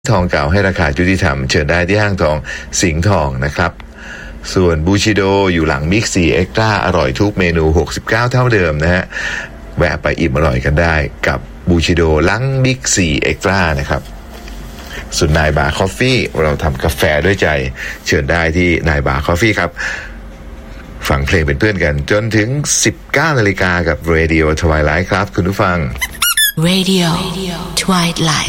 ทองเก่าให้ราคายุติธรรมเชิญได้ที่ห้างทองสิงห์ทองนะครับส่วนบูชิโดอยู่หลังบิ๊กซีเอ็กซ์ตร้าอร่อยทุกเมนู69เท่าเดิมนะฮะแวะไปอิ่มอร่อยกันได้กับบูชิโดหลังบิ๊กซีเอ็กซ์ตร้านะครับส่วนนายบาร์คอฟฟี่เราทำกาแฟด้วยใจเชิญได้ที่นายบาร์คอฟฟี่ครับฟังเพลงเป็นเพื่อนกันจนถึง 19 นาฬิกากับ Radio Twilight ครับคุณผู้ฟัง Radio Twilight